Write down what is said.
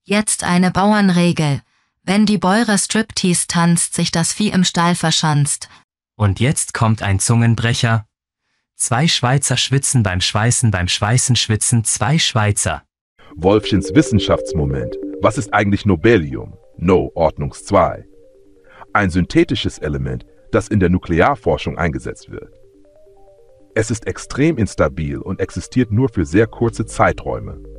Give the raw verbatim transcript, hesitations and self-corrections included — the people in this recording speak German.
Jetzt eine Bauernregel. Wenn die Bäuere Striptease tanzt, sich das Vieh im Stall verschanzt. Und jetzt kommt ein Zungenbrecher. Zwei Schweizer schwitzen beim Schweißen, beim Schweißen schwitzen zwei Schweizer. Wolfchens Wissenschaftsmoment. Was ist eigentlich Nobelium? No, Ordnungs zwei. Ein synthetisches Element, das in der Nuklearforschung eingesetzt wird. Es ist extrem instabil und existiert nur für sehr kurze Zeiträume.